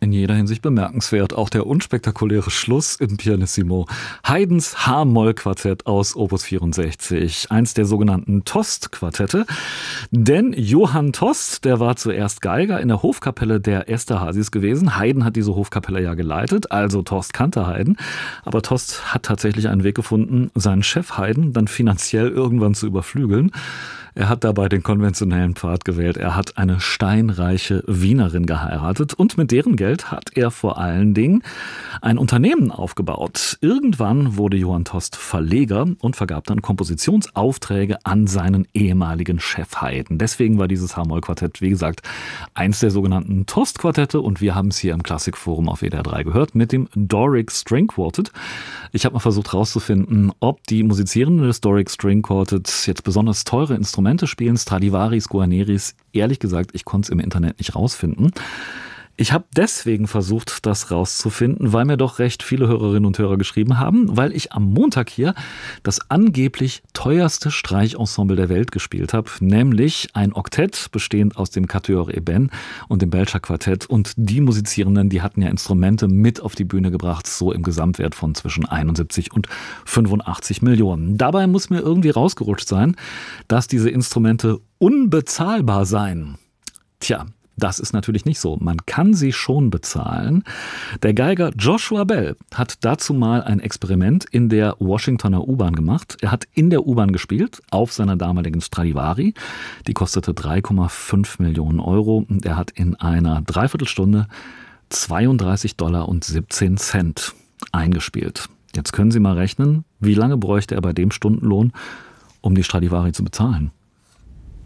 in jeder Hinsicht bemerkenswert. Auch der unspektakuläre Schluss im Pianissimo. Haydns H-Moll-Quartett aus Opus 64. Eins der sogenannten Tost-Quartette. Denn Johann Tost, der war zuerst Geiger in der Hofkapelle der Esterházys gewesen. Haydn hat diese Hofkapelle ja geleitet, also Tost kannte Haydn. Aber Tost hat tatsächlich einen Weg gefunden, seinen Chef Haydn dann finanziell irgendwann zu überflügeln. Er hat dabei den konventionellen Pfad gewählt. Er hat eine steinreiche Wienerin geheiratet und mit deren Geld hat er vor allen Dingen ein Unternehmen aufgebaut. Irgendwann wurde Johann Tost Verleger und vergab dann Kompositionsaufträge an seinen ehemaligen Chef Haydn. Deswegen war dieses H-Moll-Quartett, wie gesagt, eins der sogenannten Tost-Quartette und wir haben es hier im Klassikforum auf WDR 3 gehört mit dem Doric String Quartet. Ich habe mal versucht herauszufinden, ob die Musizierenden des Doric String Quartets jetzt besonders teure Instrumente spielen, Stradivarius, Guarneris. Ehrlich gesagt, ich konnte es im Internet nicht rausfinden. Ich habe deswegen versucht, das rauszufinden, weil mir doch recht viele Hörerinnen und Hörer geschrieben haben, weil ich am Montag hier das angeblich teuerste Streichensemble der Welt gespielt habe, nämlich ein Oktett bestehend aus dem Quatuor Eben und dem Belcher Quartett. Und die Musizierenden, die hatten ja Instrumente mit auf die Bühne gebracht, so im Gesamtwert von zwischen 71 und 85 Millionen. Dabei muss mir irgendwie rausgerutscht sein, dass diese Instrumente unbezahlbar seien. Tja, das ist natürlich nicht so. Man kann sie schon bezahlen. Der Geiger Joshua Bell hat dazu mal ein Experiment in der Washingtoner U-Bahn gemacht. Er hat in der U-Bahn gespielt, auf seiner damaligen Stradivari. Die kostete 3,5 Millionen Euro. Und er hat in einer Dreiviertelstunde $32,17 eingespielt. Jetzt können Sie mal rechnen, wie lange bräuchte er bei dem Stundenlohn, um die Stradivari zu bezahlen?